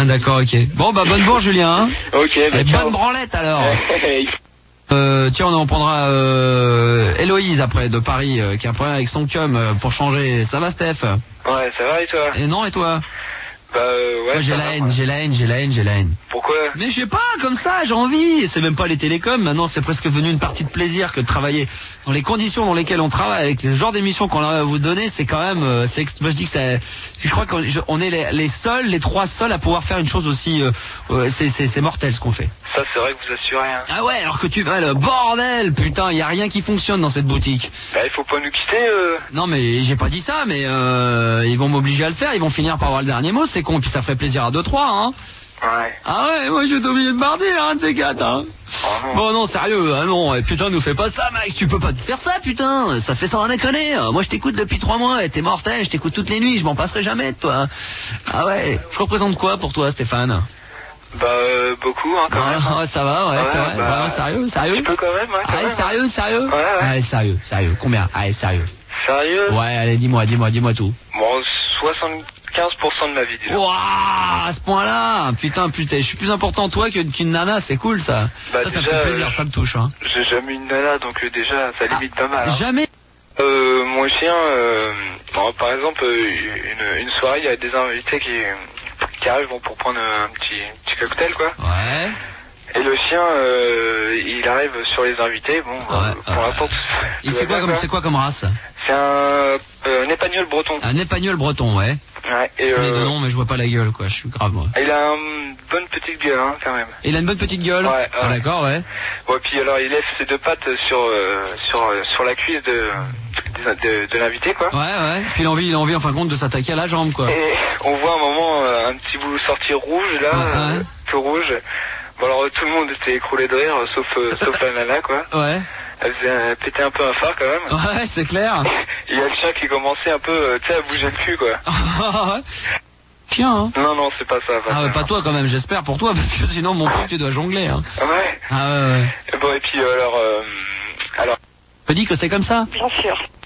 d'accord, ok. Bon, bah, bonne bourre, Julien, hein. Ok, bah, bonne branlette, alors. Tiens, on en prendra Héloïse après de Paris qui a un problème avec son cum pour changer. Ça va, Steph? Ouais, ça va et toi? Et non, et toi? Bah ouais. Moi, j'ai la haine. Pourquoi? Mais je sais pas, comme ça, j'ai envie. C'est même pas les télécoms. Maintenant, c'est presque devenu une partie de plaisir que de travailler dans les conditions dans lesquelles on travaille, avec le genre d'émission qu'on a à vous donner. C'est quand même, moi je dis que je crois qu'on est les trois seuls à pouvoir faire une chose aussi. C'est mortel ce qu'on fait. Ça, c'est vrai que vous assurez. Hein. Ah ouais, alors que tu vas le bordel, putain, y a rien qui fonctionne dans cette boutique. Bah, il faut pas nous quitter. Non, mais j'ai pas dit ça, mais ils vont m'obliger à le faire. Ils vont finir par avoir le dernier mot. C'est con, puis ça ferait plaisir à 2-3, hein. Ouais. Ah ouais, moi je vais t'oublier de mardi, hein, de ces quatre, hein. Oh, non. Bon non, sérieux, ah non, putain, nous fais pas ça, Max, tu peux pas te faire ça, putain, ça fait sans rien déconner. Moi je t'écoute depuis 3 mois, et t'es mortel, je t'écoute toutes les nuits, je m'en passerai jamais de toi. Ah ouais, je représente quoi pour toi, Stéphane? Bah beaucoup, hein, quand même. Ouais, ça va, ouais, c'est vrai, bah, vraiment sérieux. Tu peux quand même, hein, quand même. Sérieux. Ouais. Allez, sérieux, combien? Allez, sérieux. Sérieux? Ouais, allez, dis-moi tout. Bon, 75% de ma vie, disons. Ouah, à ce point-là, putain, je suis plus important toi qu'une nana, c'est cool ça. Bah, ça déjà, me fait plaisir, ça me touche, hein. J'ai jamais eu une nana, donc déjà, ça limite pas mal. Hein. Jamais. Mon chien, bon, par exemple, une soirée, il y a des invités qui arrivent pour prendre un petit cocktail, quoi. Ouais. Et le chien, il arrive sur les invités, bon, pour l'instant... C'est quoi comme race? C'est un épagnol breton. Un épagnol breton, ouais. Ouais, et je connais deux noms, mais je vois pas la gueule, quoi, je suis grave, moi. Il a une bonne petite gueule, hein, quand même. Il a une bonne petite gueule? Ouais. Ah, d'accord, ouais. Ouais, puis alors, il lève ses 2 pattes sur la cuisse de l'invité, quoi. Ouais. Puis il a envie, en fin de compte, de s'attaquer à la jambe, quoi. Et on voit un moment un petit bout sortir rouge, là, tout rouge. Bon, alors, tout le monde était écroulé de rire, sauf la nana, quoi. Ouais. Elle faisait péter un peu un phare, quand même. Ouais, c'est clair. Il y a le chien qui commençait un peu, tu sais, à bouger le cul, quoi. Chien, hein. Non, c'est pas ça. Mais pas toi, quand même, j'espère pour toi, parce que sinon, mon pote, tu dois jongler, hein. Ouais. Ah ouais. Et bon, et puis, alors... Tu dis que c'est comme ça? Bien sûr.